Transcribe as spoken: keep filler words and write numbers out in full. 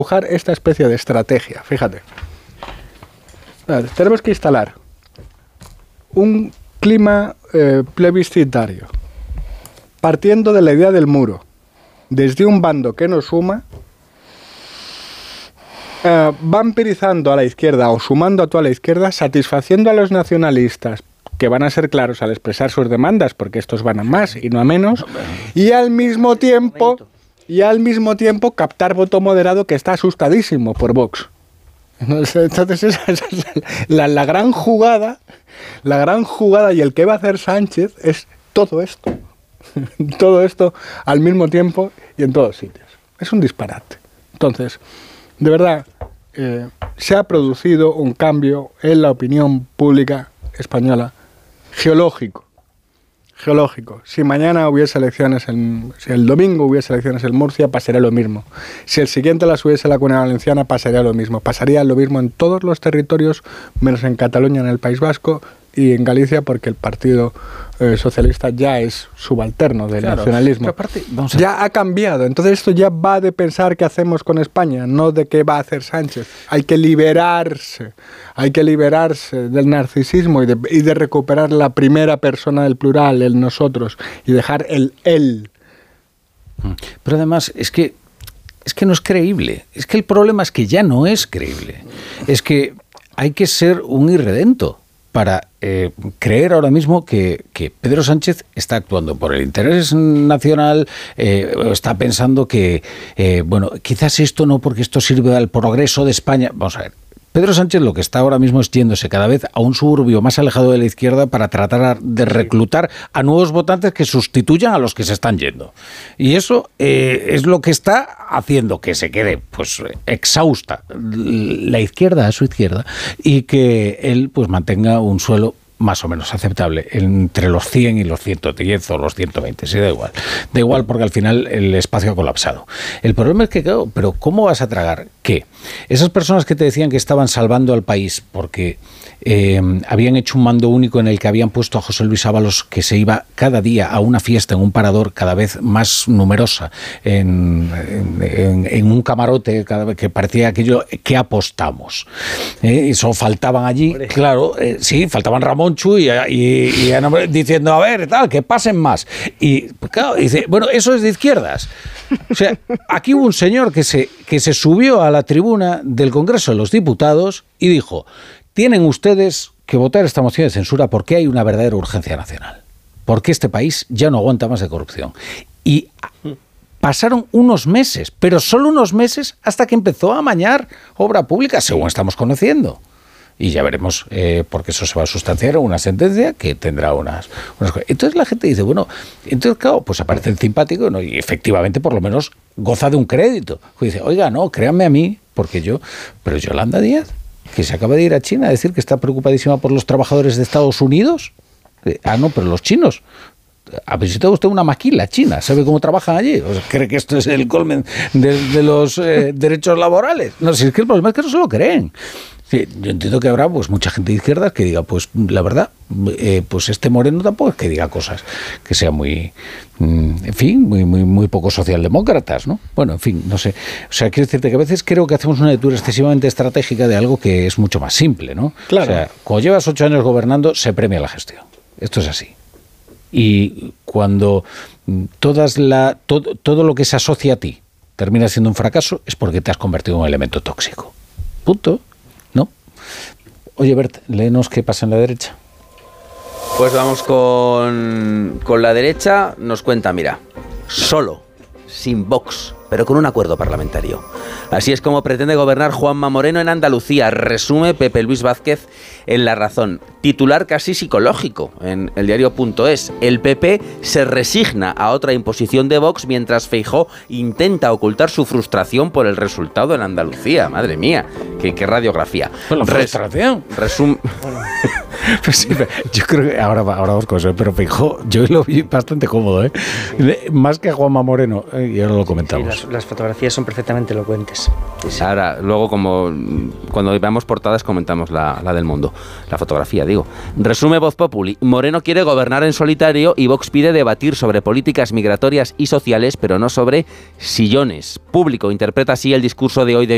dibujar esta especie de estrategia. Fíjate. Ver, tenemos que instalar un clima eh, plebiscitario, partiendo de la idea del muro, desde un bando que nos suma, eh, vampirizando a la izquierda o sumando a toda la izquierda, satisfaciendo a los nacionalistas, que van a ser claros al expresar sus demandas, porque estos van a más y no a menos, y al mismo tiempo, y al mismo tiempo captar voto moderado que está asustadísimo por Vox. Entonces esa, esa es la, la gran jugada, la gran jugada y el que va a hacer Sánchez es todo esto, todo esto al mismo tiempo y en todos sitios. Es un disparate. Entonces, de verdad, eh, se ha producido un cambio en la opinión pública española geológico. Geológico. Si mañana hubiese elecciones, en, si el domingo hubiese elecciones en Murcia, pasaría lo mismo. Si el siguiente las hubiese en la Comunidad Valenciana, pasaría lo mismo. Pasaría lo mismo en todos los territorios, menos en Cataluña, en el País Vasco y en Galicia, porque el Partido eh, Socialista ya es subalterno del claro, nacionalismo. Aparte, vamos a... Ya ha cambiado. Entonces esto ya va de pensar qué hacemos con España, no de qué va a hacer Sánchez. Hay que liberarse, hay que liberarse del narcisismo y de, y de recuperar la primera persona del plural, el nosotros, y dejar el él. Pero además es que, es que no es creíble. Es que el problema es que ya no es creíble. Es que hay que ser un irredento para eh, creer ahora mismo que, que Pedro Sánchez está actuando por el interés nacional, eh, está pensando que, eh, bueno, quizás esto no, porque esto sirve al progreso de España. Vamos a ver. Pedro Sánchez lo que está ahora mismo es yéndose cada vez a un suburbio más alejado de la izquierda para tratar de reclutar a nuevos votantes que sustituyan a los que se están yendo. Y eso eh, es lo que está haciendo que se quede pues exhausta la izquierda a su izquierda y que él pues mantenga un suelo más o menos aceptable, entre los cien y los ciento diez o los ciento veinte, sí, da igual. Da igual porque al final el espacio ha colapsado. El problema es que, claro, pero ¿cómo vas a tragar que esas personas que te decían que estaban salvando al país porque eh, habían hecho un mando único en el que habían puesto a José Luis Ábalos, que se iba cada día a una fiesta en un parador cada vez más numerosa, en, en, en un camarote, cada vez que parecía aquello que apostamos? ¿Eh? Eso faltaban allí, claro, eh, sí, faltaban Ramón Chu y, y, y diciendo, a ver, tal, que pasen más. Y claro, dice, bueno, eso es de izquierdas. O sea, aquí hubo un señor que se, que se subió a la tribuna del Congreso de los Diputados y dijo, tienen ustedes que votar esta moción de censura porque hay una verdadera urgencia nacional. Porque este país ya no aguanta más de corrupción. Y pasaron unos meses, pero solo unos meses, hasta que empezó a amañar obra pública, según estamos conociendo. Y ya veremos, eh, porque eso se va a sustanciar en una sentencia que tendrá unas, unas... Entonces la gente dice, bueno, entonces claro, pues aparece el simpático, ¿no? Y efectivamente por lo menos goza de un crédito. Y dice, oiga, no, créanme a mí, porque yo... Pero Yolanda Díaz, que se acaba de ir a China a decir que está preocupadísima por los trabajadores de Estados Unidos. Eh, ah, no, pero los chinos. ¿Ha visitado usted una maquila china? ¿Sabe cómo trabajan allí? ¿O sea, cree que esto es el colmen de, de los eh, derechos laborales? No, si es que el problema es que no se lo creen. Sí, yo entiendo que habrá pues mucha gente de izquierdas que diga, pues la verdad, eh, pues este Moreno tampoco es que diga cosas que sean muy, mm, en fin, muy, muy, muy poco socialdemócratas, ¿no? Bueno, en fin, no sé. O sea, quiero decirte que a veces creo que hacemos una lectura excesivamente estratégica de algo que es mucho más simple, ¿no? Claro. O sea, cuando llevas ocho años gobernando, se premia la gestión. Esto es así. Y cuando todas la, todo, todo lo que se asocia a ti termina siendo un fracaso, es porque te has convertido en un elemento tóxico. Punto. ¿No? Oye, Bert, léenos qué pasa en la derecha. Pues vamos con, con la derecha. Nos cuenta, mira, solo, sin Vox, pero con un acuerdo parlamentario. Así es como pretende gobernar Juanma Moreno en Andalucía, resume Pepe Luis Vázquez en La Razón. Titular casi psicológico en el diario punto es. El P P se resigna a otra imposición de Vox mientras Feijóo intenta ocultar su frustración por el resultado en Andalucía. Madre mía, qué, qué radiografía. ¿La frustración? Resum... Pues sí, yo creo que ahora, ahora os cosas, pero Feijóo yo lo vi bastante cómodo, ¿eh? Más que a Juanma Moreno, ¿eh? Y ahora lo comentamos. Sí, las, las fotografías son perfectamente elocuentes. Sí, sí. Ahora, luego como cuando veamos portadas comentamos la, la del Mundo, la fotografía, digo. Resume Voz Populi. Moreno quiere gobernar en solitario y Vox pide debatir sobre políticas migratorias y sociales, pero no sobre sillones. Público interpreta así el discurso de hoy de